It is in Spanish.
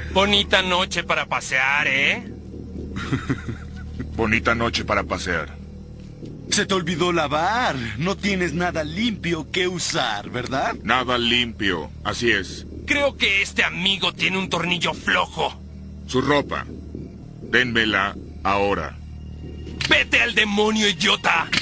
Bonita noche para pasear, ¿eh? Bonita noche para pasear. Se te olvidó lavar. No tienes nada limpio que usar, ¿verdad? Nada limpio, así es. Creo que este amigo tiene un tornillo flojo. Su ropa. Dénmela ahora. ¡Vete al demonio, idiota!